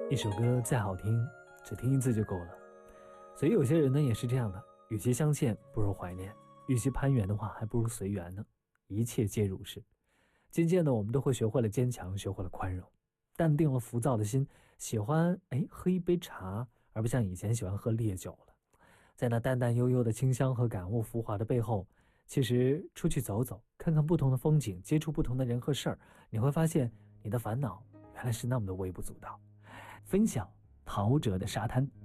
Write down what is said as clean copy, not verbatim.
一首歌再好听，只听一次就够了。所以有些人呢也是这样的，与其相欠，不如怀念；与其攀援的话，还不如随缘呢。一切皆如是。渐渐的，我们都会学会了坚强，学会了宽容，淡定了浮躁的心，喜欢喝一杯茶，而不像以前喜欢喝烈酒了。在那淡淡悠悠的清香和感悟浮华的背后，其实出去走走，看看不同的风景，接触不同的人和事儿，你会发现你的烦恼原来是那么的微不足道。分享陶喆的沙滩。